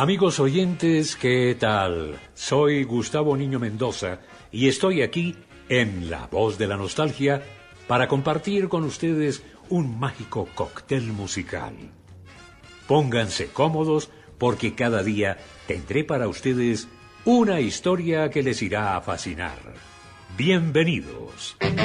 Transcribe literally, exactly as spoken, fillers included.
Amigos oyentes, ¿qué tal? Soy Gustavo Niño Mendoza y estoy aquí en La Voz de la Nostalgia para compartir con ustedes un mágico cóctel musical. Pónganse cómodos porque cada día tendré para ustedes una historia que les irá a fascinar. Bienvenidos.